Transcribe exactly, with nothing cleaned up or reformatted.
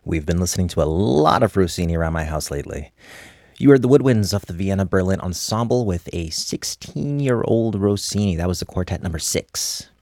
We've been listening to a lot of Rossini around my house lately. You heard the woodwinds of the Vienna Berlin Ensemble with a sixteen year old Rossini. That was the quartet number six.